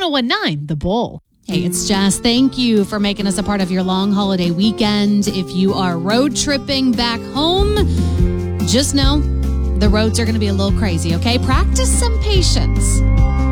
1019 The Bull. Hey, it's Jess. Thank you for making us a part of your long holiday weekend. If you are road tripping back home, just know the roads are going to be a little crazy, okay? Practice some patience.